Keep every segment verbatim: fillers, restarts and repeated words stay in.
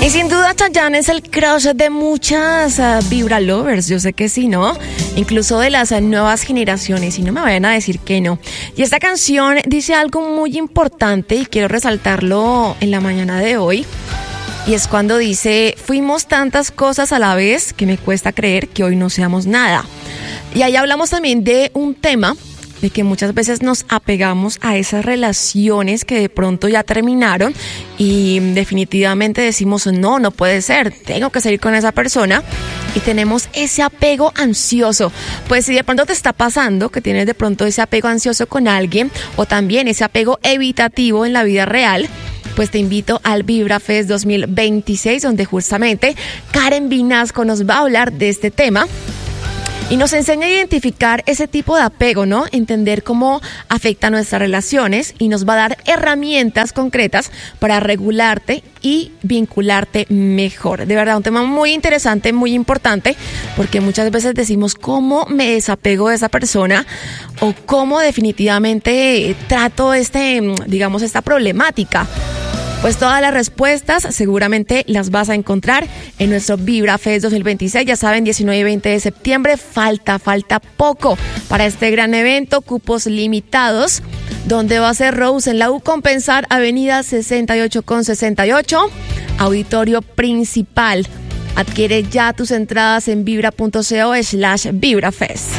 Y sin duda Chayanne es el crush de muchas uh, Vibra Lovers, yo sé que sí, ¿no? Incluso de las uh, nuevas generaciones, y no me vayan a decir que no. Y esta canción dice algo muy importante y quiero resaltarlo en la mañana de hoy. Y es cuando dice, fuimos tantas cosas a la vez que me cuesta creer que hoy no seamos nada. Y ahí hablamos también de un tema de que muchas veces nos apegamos a esas relaciones que de pronto ya terminaron y definitivamente decimos, no, no puede ser, tengo que seguir con esa persona, y tenemos ese apego ansioso. Pues si de pronto te está pasando que tienes de pronto ese apego ansioso con alguien, o también ese apego evitativo en la vida real, pues te invito al Vibra Fest dos mil veintiséis, donde justamente Karen Vinasco nos va a hablar de este tema y nos enseña a identificar ese tipo de apego, ¿no? Entender cómo afecta nuestras relaciones, y nos va a dar herramientas concretas para regularte y vincularte mejor. De verdad, un tema muy interesante, muy importante, porque muchas veces decimos cómo me desapego de esa persona o cómo definitivamente trato este, digamos, esta problemática. Pues todas las respuestas seguramente las vas a encontrar en nuestro Vibra Fest dos mil veintiséis. Ya saben, diecinueve y veinte de septiembre. Falta, falta poco para este gran evento. Cupos limitados. Donde va a ser Rose en la U Compensar, avenida sesenta y ocho con sesenta y ocho. Auditorio principal. Adquiere ya tus entradas en vibra.co slash VibraFest.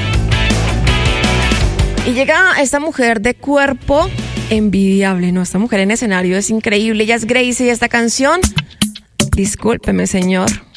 Y llega esta mujer de cuerpo envidiable, ¿no? Esta mujer en escenario es increíble. Ella es Gracie y esta canción, discúlpeme, señor.